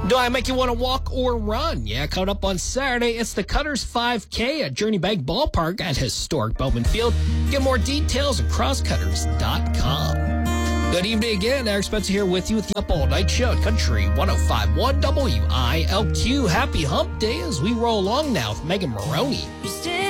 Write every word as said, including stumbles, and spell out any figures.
Do I make you want to walk or run? Yeah, coming up on Saturday, it's the Cutters five K at Journey Bank Ballpark at historic Bowman Field. Get more details at cross cutters dot com. Good evening again. Eric Spencer here with you with the Up All Night Show at Country one oh five point one W I L Q. Happy Hump Day as we roll along now with Megan Maroney.